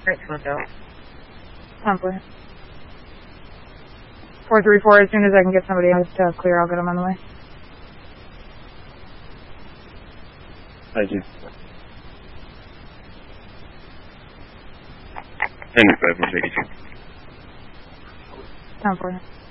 Great, let's go. 10-4. 434, as soon as I can get somebody else to clear, I'll get them on the way. Thank you. 10-5, 182. 10-4.